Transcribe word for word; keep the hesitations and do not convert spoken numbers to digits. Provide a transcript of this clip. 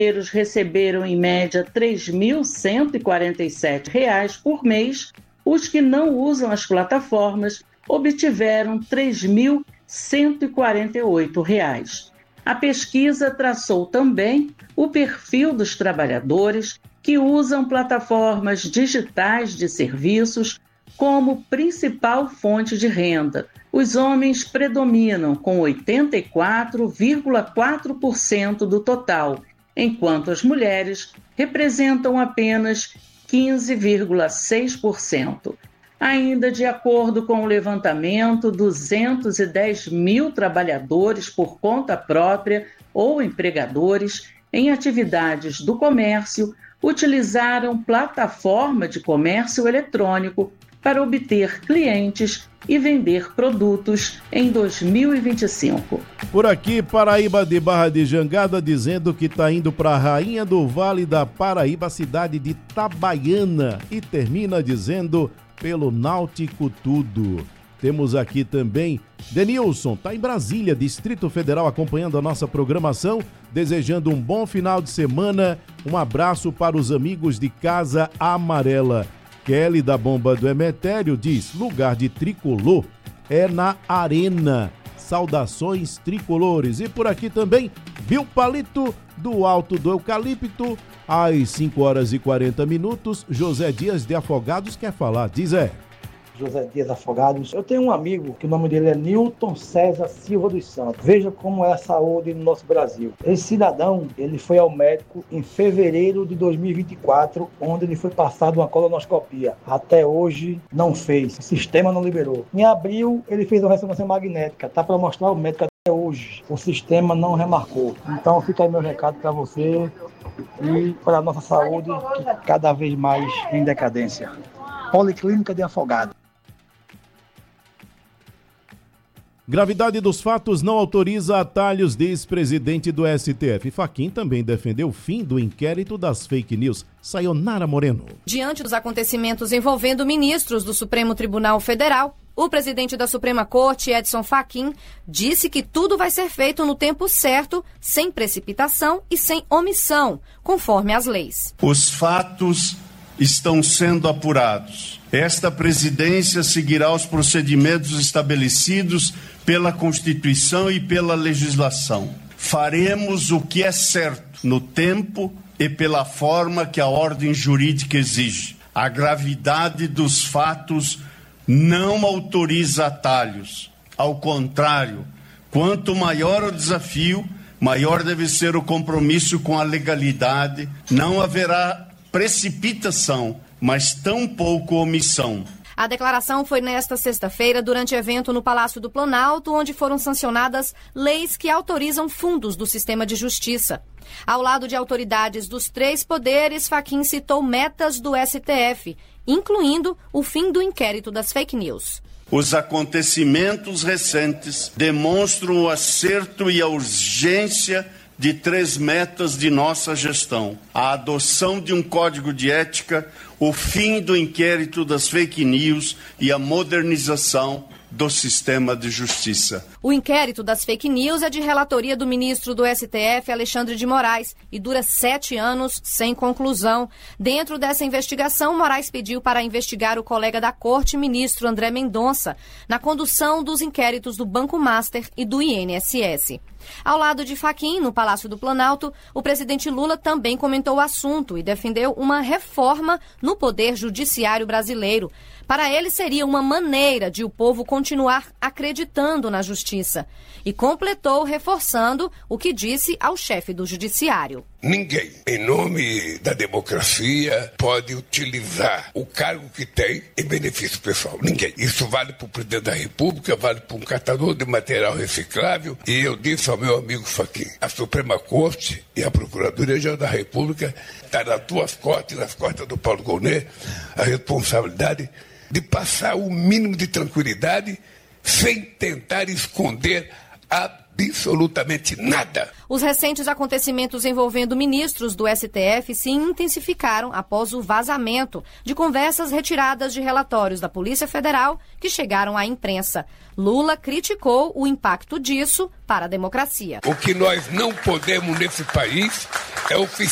brasileiros receberam em média três mil cento e quarenta e sete reais por mês. Os que não usam as plataformas obtiveram três mil cento e quarenta e oito reais. A pesquisa traçou também o perfil dos trabalhadores que usam plataformas digitais de serviços como principal fonte de renda. Os homens predominam com oitenta e quatro vírgula quatro por cento do total, enquanto as mulheres representam apenas quinze vírgula seis por cento. Ainda de acordo com o levantamento, duzentos e dez mil trabalhadores por conta própria ou empregadores em atividades do comércio utilizaram plataforma de comércio eletrônico para obter clientes e vender produtos em dois mil e vinte e cinco. Por aqui, Paraíba de Barra de Jangada dizendo que está indo para a Rainha do Vale da Paraíba, cidade de Itabaiana, e termina dizendo pelo Náutico tudo. Temos aqui também Denilson, está em Brasília, Distrito Federal, acompanhando a nossa programação, desejando um bom final de semana. Um abraço para os amigos de Casa Amarela. Kelly da Bomba do Emetério diz: lugar de tricolor é na arena. Saudações tricolores. E por aqui também, Bill Palito do Alto do Eucalipto, às cinco horas e quarenta minutos. José Dias de Afogados quer falar. Diz é. José Dias Afogados. Eu tenho um amigo que o nome dele é Newton César Silva dos Santos. Veja como é a saúde no nosso Brasil. Esse cidadão, ele foi ao médico em fevereiro de dois mil e vinte e quatro, onde ele foi passado uma colonoscopia. Até hoje não fez, o sistema não liberou. Em abril, ele fez uma ressonância magnética, tá para mostrar ao médico até hoje. O sistema não remarcou. Então fica aí meu recado para você e para a nossa saúde, que cada vez mais em decadência. Policlínica de Afogados. Gravidade dos fatos não autoriza atalhos, diz presidente do S T F. Fachin também defendeu o fim do inquérito das fake news. Sayonara Moreno. Diante dos acontecimentos envolvendo ministros do Supremo Tribunal Federal, o presidente da Suprema Corte, Edson Fachin, disse que tudo vai ser feito no tempo certo, sem precipitação e sem omissão, conforme as leis. Os fatos estão sendo apurados. Esta presidência seguirá os procedimentos estabelecidos pela Constituição e pela legislação. Faremos o que é certo no tempo e pela forma que a ordem jurídica exige. A gravidade dos fatos não autoriza atalhos. Ao contrário, quanto maior o desafio, maior deve ser o compromisso com a legalidade. Não haverá precipitação, mas tampouco omissão. A declaração foi nesta sexta-feira durante evento no Palácio do Planalto, onde foram sancionadas leis que autorizam fundos do sistema de justiça. Ao lado de autoridades dos três poderes, Fachin citou metas do S T F, incluindo o fim do inquérito das fake news. Os acontecimentos recentes demonstram o acerto e a urgência de três metas de nossa gestão: a adoção de um código de ética, o fim do inquérito das fake news e a modernização do sistema de justiça. O inquérito das fake news é de relatoria do ministro do S T F, Alexandre de Moraes, e dura sete anos sem conclusão. Dentro dessa investigação, Moraes pediu para investigar o colega da corte, ministro André Mendonça, na condução dos inquéritos do Banco Master e do I N S S. Ao lado de Fachin, no Palácio do Planalto, o presidente Lula também comentou o assunto e defendeu uma reforma no Poder Judiciário brasileiro. Para ele, seria uma maneira de o povo continuar acreditando na justiça. E completou reforçando o que disse ao chefe do Judiciário. Ninguém, em nome da democracia, pode utilizar o cargo que tem em benefício pessoal. Ninguém. Isso vale para o presidente da República, vale para um catador de material reciclável. E eu disse ao meu amigo Fachin, a Suprema Corte e a Procuradoria-Geral da República está nas tuas costas e nas costas do Paulo Gonet a responsabilidade de passar o mínimo de tranquilidade sem tentar esconder a absolutamente nada. Os recentes acontecimentos envolvendo ministros do S T F se intensificaram após o vazamento de conversas retiradas de relatórios da Polícia Federal que chegaram à imprensa. Lula criticou o impacto disso para a democracia. O que nós não podemos nesse país é o